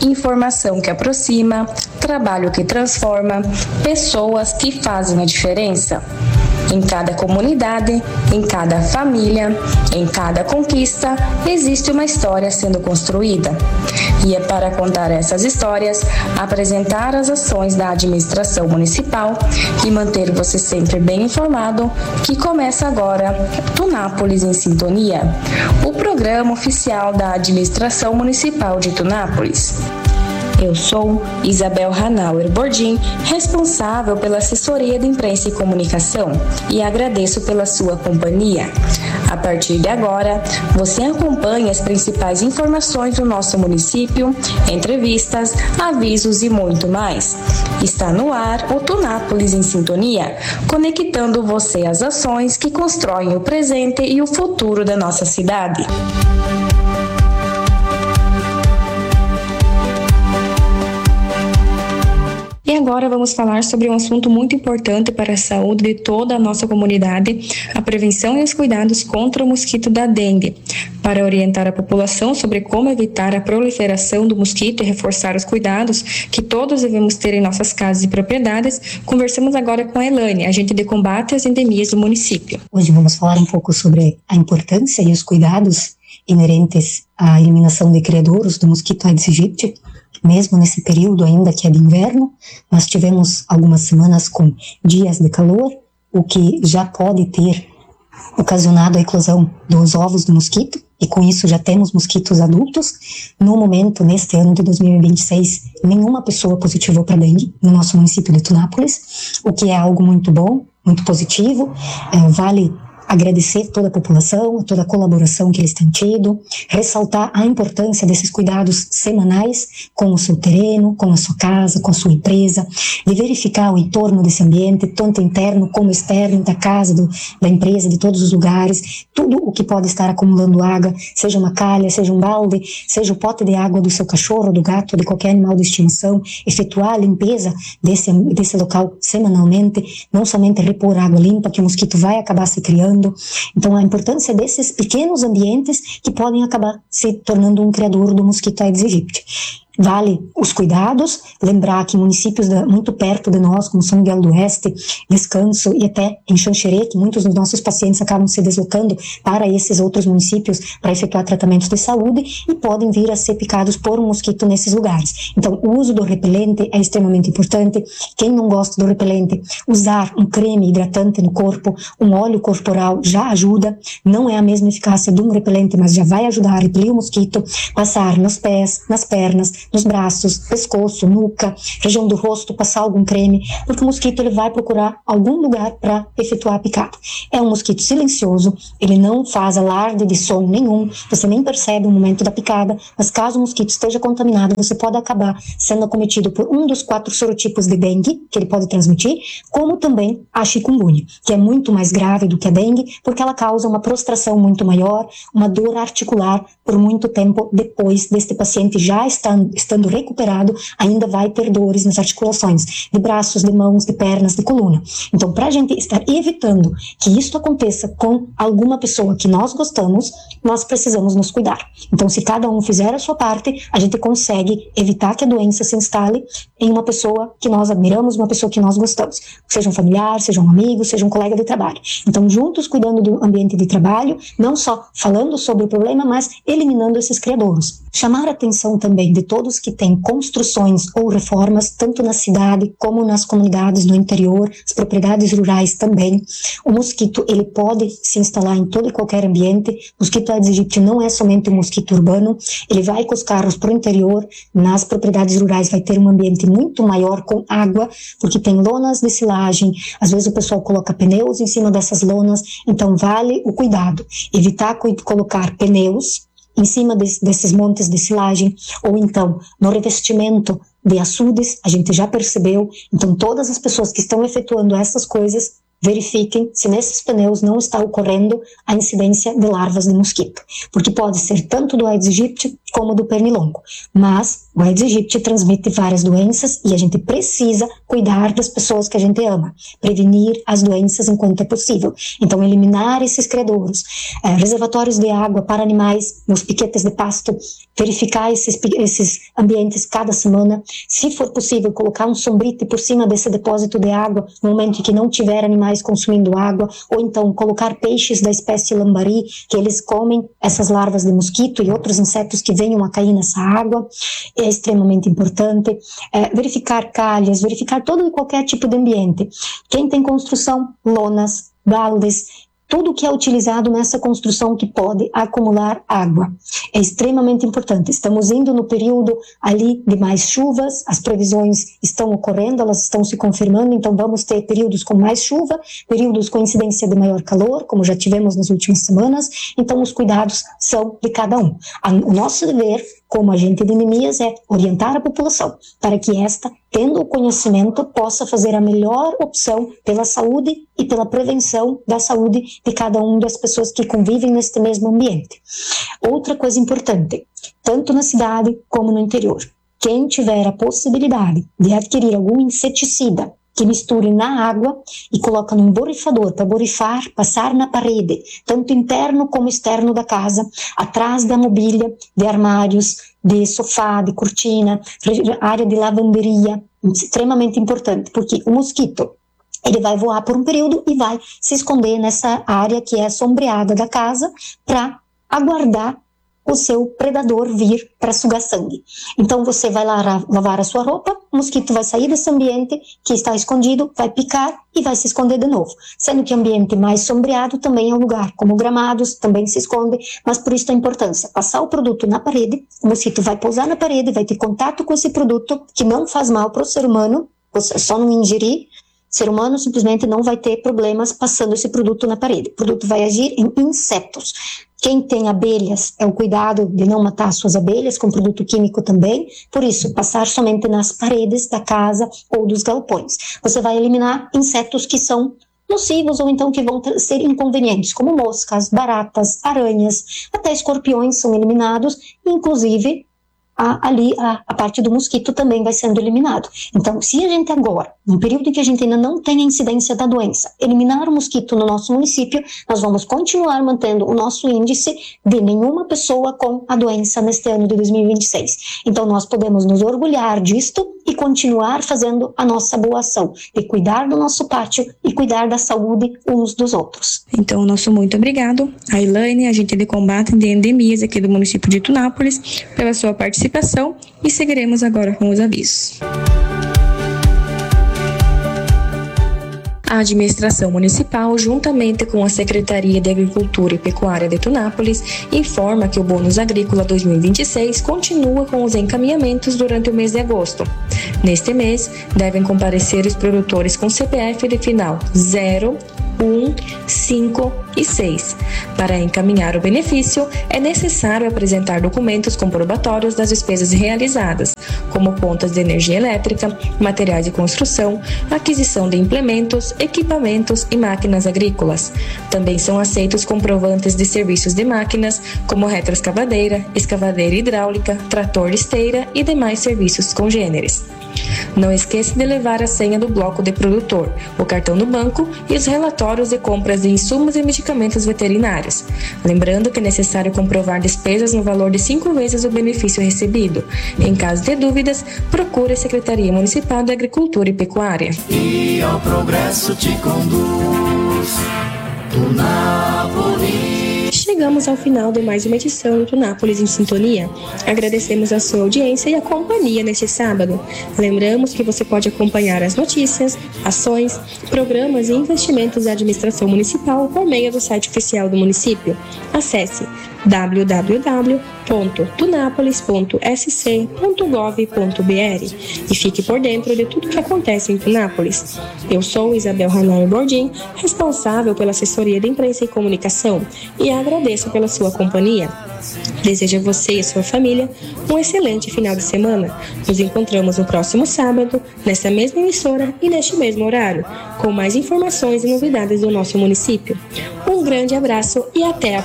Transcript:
informação que aproxima, trabalho que transforma, pessoas que fazem a diferença. Em cada comunidade, em cada família, em cada conquista, existe uma história sendo construída. E é para contar essas histórias, apresentar as ações da administração municipal e manter você sempre bem informado, que começa agora Tunápolis em Sintonia, o programa oficial da administração municipal de Tunápolis. Eu sou Isabel Hanauer Bordim, responsável pela assessoria de imprensa e comunicação, e agradeço pela sua companhia. A partir de agora, você acompanha as principais informações do nosso município, entrevistas, avisos e muito mais. Está no ar o Tunápolis em Sintonia, conectando você às ações que constroem o presente e o futuro da nossa cidade. E agora vamos falar sobre um assunto muito importante para a saúde de toda a nossa comunidade, a prevenção e os cuidados contra o mosquito da dengue. Para orientar a população sobre como evitar a proliferação do mosquito e reforçar os cuidados que todos devemos ter em nossas casas e propriedades, conversamos agora com a Elaine, agente de combate às endemias do município. Hoje vamos falar um pouco sobre a importância e os cuidados inerentes à eliminação de criadouros do mosquito Aedes aegypti. Mesmo nesse período ainda que é de inverno, nós tivemos algumas semanas com dias de calor, o que já pode ter ocasionado a eclosão dos ovos do mosquito, e com isso já temos mosquitos adultos. No momento, neste ano de 2026, nenhuma pessoa positivou para dengue no nosso município de Tunápolis, o que é algo muito bom, muito positivo. Vale agradecer toda a população, toda a colaboração que eles têm tido, ressaltar a importância desses cuidados semanais com o seu terreno, com a sua casa, com a sua empresa, de verificar o entorno desse ambiente, tanto interno como externo, da casa, da empresa, de todos os lugares, tudo o que pode estar acumulando água, seja uma calha, seja um balde, seja o pote de água do seu cachorro, do gato, de qualquer animal de estimação, efetuar a limpeza desse local semanalmente, não somente repor água limpa, que o mosquito vai acabar se criando. Então, a importância desses pequenos ambientes que podem acabar se tornando um criador do mosquito Aedes aegypti. Vale os cuidados, lembrar que municípios muito perto de nós, como São Miguel do Oeste, Descanso e até em Xanxerê, que muitos dos nossos pacientes acabam se deslocando para esses outros municípios para efetuar tratamentos de saúde e podem vir a ser picados por um mosquito nesses lugares. Então, o uso do repelente é extremamente importante. Quem não gosta do repelente, usar um creme hidratante no corpo, um óleo corporal já ajuda. Não é a mesma eficácia de um repelente, mas já vai ajudar a repelir o mosquito. Passar nos pés, nas pernas, nos braços, pescoço, nuca, região do rosto, passar algum creme, porque o mosquito ele vai procurar algum lugar para efetuar a picada. É um mosquito silencioso, ele não faz alarde de som nenhum, você nem percebe o momento da picada, mas caso o mosquito esteja contaminado, você pode acabar sendo acometido por um dos 4 sorotipos de dengue, que ele pode transmitir, como também a chikungunya, que é muito mais grave do que a dengue, porque ela causa uma prostração muito maior, uma dor articular por muito tempo depois deste paciente já estando recuperado, ainda vai ter dores nas articulações, de braços, de mãos, de pernas, de coluna. Então, para a gente estar evitando que isso aconteça com alguma pessoa que nós gostamos, nós precisamos nos cuidar. Então, se cada um fizer a sua parte, a gente consegue evitar que a doença se instale em uma pessoa que nós admiramos, uma pessoa que nós gostamos. Seja um familiar, seja um amigo, seja um colega de trabalho. Então, juntos, cuidando do ambiente de trabalho, não só falando sobre o problema, mas eliminando esses criadouros. Chamar a atenção também de todos que têm construções ou reformas, tanto na cidade como nas comunidades no interior, as propriedades rurais também. O mosquito, ele pode se instalar em todo e qualquer ambiente. O mosquito Aedes aegypti não é somente um mosquito urbano, ele vai com os carros para o interior, nas propriedades rurais vai ter um ambiente muito maior com água, porque tem lonas de silagem, às vezes o pessoal coloca pneus em cima dessas lonas, então vale o cuidado, evitar colocar pneus em cima desses montes de silagem, ou então no revestimento de açudes, a gente já percebeu. Então todas as pessoas que estão efetuando essas coisas verifiquem se nesses pneus não está ocorrendo a incidência de larvas de mosquito, porque pode ser tanto do Aedes aegypti como do pernilongo, mas o Aedes aegypti transmite várias doenças e a gente precisa cuidar das pessoas que a gente ama, prevenir as doenças enquanto é possível. Então, eliminar esses credouros, reservatórios de água para animais, nos piquetes de pasto, verificar esses ambientes cada semana. Se for possível, colocar um sombrite por cima desse depósito de água no momento em que não tiver animais consumindo água, ou então colocar peixes da espécie lambari, que eles comem essas larvas de mosquito e outros insetos que venham a cair nessa água. É extremamente importante. Verificar calhas, verificar todo e qualquer tipo de ambiente. Quem tem construção, lonas, baldes, tudo que é utilizado nessa construção que pode acumular água. É extremamente importante. Estamos indo no período ali de mais chuvas, as previsões estão ocorrendo, elas estão se confirmando, então vamos ter períodos com mais chuva, períodos com incidência de maior calor, como já tivemos nas últimas semanas, então os cuidados são de cada um. O nosso dever, como agente de Neemias, é orientar a população para que esta, tendo o conhecimento, possa fazer a melhor opção pela saúde e pela prevenção da saúde de cada uma das pessoas que convivem neste mesmo ambiente. Outra coisa importante, tanto na cidade como no interior, quem tiver a possibilidade de adquirir algum inseticida que misture na água e coloca num borrifador para borrifar, passar na parede, tanto interno como externo da casa, atrás da mobília, de armários, de sofá, de cortina, área de lavanderia, extremamente importante, porque o mosquito, ele vai voar por um período e vai se esconder nessa área que é sombreada da casa para aguardar o seu predador vir para sugar sangue. Então você vai lá lavar a sua roupa, o mosquito vai sair desse ambiente que está escondido, vai picar e vai se esconder de novo. Sendo que ambiente mais sombreado também é um lugar, como gramados, também se esconde, mas por isso a importância, passar o produto na parede, o mosquito vai pousar na parede, vai ter contato com esse produto que não faz mal para o ser humano, você só não ingerir. O ser humano simplesmente não vai ter problemas passando esse produto na parede. O produto vai agir em insetos. Quem tem abelhas, é o cuidado de não matar suas abelhas com produto químico também. Por isso, passar somente nas paredes da casa ou dos galpões. Você vai eliminar insetos que são nocivos ou então que vão ser inconvenientes, como moscas, baratas, aranhas, até escorpiões são eliminados, inclusive a parte do mosquito também vai sendo eliminado. Então, se a gente agora, no período em que a gente ainda não tem a incidência da doença, eliminar o mosquito no nosso município, nós vamos continuar mantendo o nosso índice de nenhuma pessoa com a doença neste ano de 2026. Então, nós podemos nos orgulhar disto e continuar fazendo a nossa boa ação, de cuidar do nosso pátio e cuidar da saúde uns dos outros. Então, nosso muito obrigado a Elaine, agente de combate de endemias aqui do município de Tunápolis, pela sua participação, e seguiremos agora com os avisos. A administração municipal, juntamente com a Secretaria de Agricultura e Pecuária de Tunápolis, informa que o Bônus Agrícola 2026 continua com os encaminhamentos durante o mês de agosto. Neste mês, devem comparecer os produtores com CPF de final 0, 1, 5 e 6. Para encaminhar o benefício, é necessário apresentar documentos comprobatórios das despesas realizadas, como contas de energia elétrica, materiais de construção, aquisição de implementos, equipamentos e máquinas agrícolas. Também são aceitos comprovantes de serviços de máquinas, como retroescavadeira, escavadeira hidráulica, trator de esteira e demais serviços congêneres. Não esqueça de levar a senha do bloco de produtor, o cartão do banco e os relatórios de compras de insumos e medicamentos veterinários. Lembrando que é necessário comprovar despesas no valor de 5 vezes o benefício recebido. Em caso de dúvidas, procure a Secretaria Municipal de Agricultura e Pecuária. E ao progresso te conduz, Tunápolis. Chegamos ao final de mais uma edição do Tunápolis em Sintonia. Agradecemos a sua audiência e a companhia neste sábado. Lembramos que você pode acompanhar as notícias, ações, programas e investimentos da administração municipal por meio do site oficial do município. Acesse www.tunapolis.sc.gov.br e fique por dentro de tudo que acontece em Tunápolis. Eu sou Isabel Hanai Bordim, responsável pela assessoria de imprensa e comunicação, e agradeço agradeço pela sua companhia. Desejo a você e a sua família um excelente final de semana. Nos encontramos no próximo sábado, nessa mesma emissora e neste mesmo horário, com mais informações e novidades do nosso município. Um grande abraço e até a